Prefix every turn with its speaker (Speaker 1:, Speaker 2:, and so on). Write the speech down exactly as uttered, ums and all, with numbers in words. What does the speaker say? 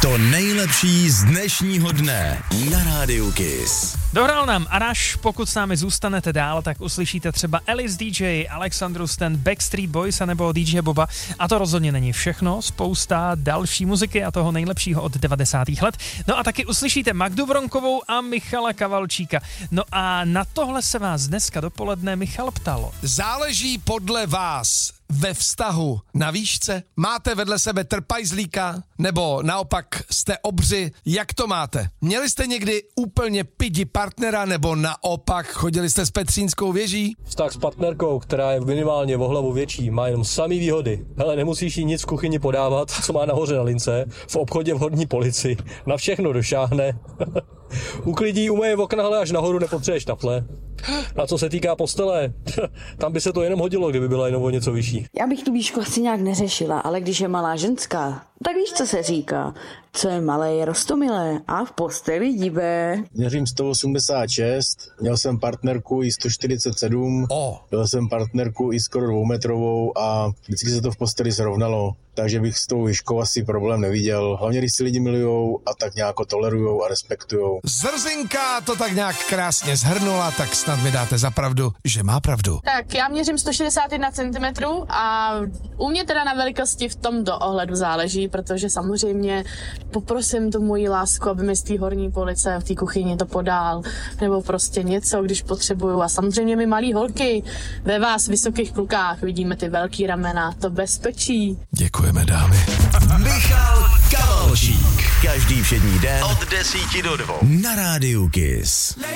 Speaker 1: To nejlepší z dnešního dne na Rádiu Kiss.
Speaker 2: Dohrál nám Arash, pokud s námi zůstanete dál, tak uslyšíte třeba Alice D J, Alexandru Stan, Backstreet Boys a nebo D J Boba. A to rozhodně není všechno, spousta další muziky a toho nejlepšího od devadesátých let. No a taky uslyšíte Magdu Bronkovou a Michala Kavalčíka. No a na tohle se vás dneska dopoledne Michal ptal.
Speaker 3: Záleží podle vás ve vztahu na výšce? Máte vedle sebe trpajzlíka? Nebo naopak jste obři? Jak to máte? Měli jste někdy úplně pidi partnera nebo naopak chodili jste s Petřínskou věží?
Speaker 4: Vztah s partnerkou, která je minimálně o hlavu větší, má jenom samý výhody. Hele, nemusíš jí nic v kuchyni podávat, co má nahoře na lince, v obchodě v hodní polici, na všechno došáhne. Uklidí, umeje okna, ale až nahoru nepotřebuješ tafle. A co se týká postele, tam by se to jenom hodilo, kdyby byla jenom o něco vyšší.
Speaker 5: Já bych tu výšku asi nějak neřešila, ale když je malá ženská, tak víš, co se říká. Co je malé, je roztomilé a v posteli divé.
Speaker 6: Měřím sto osmdesát šest, měl jsem partnerku i sto čtyřicet sedm,
Speaker 3: oh.
Speaker 6: Měl jsem partnerku i skoro dvoumetrovou a vždycky se to v posteli srovnalo, takže bych s tou výškou asi problém neviděl. Hlavně, když si lidi milujou a tak nějak tolerujou a respektujou.
Speaker 3: Zrzinka to tak nějak krásně zhrnula, tak snad mi dáte za pravdu, že má pravdu.
Speaker 7: Tak já měřím sto šedesát jedna centimetrů a u mě teda na velikosti v tomto ohledu záleží, protože samozřejmě poprosím tu moji lásku, aby mi z té horní police v té kuchyni to podal, nebo prostě něco, když potřebuju. A samozřejmě my malí holky, ve vás vysokých klukách vidíme ty velký ramena, to bezpečí.
Speaker 3: Děkujeme, dámy.
Speaker 1: Michal Kavalčík. Každý všední den od desíti do dvou na Rádiu Kiss.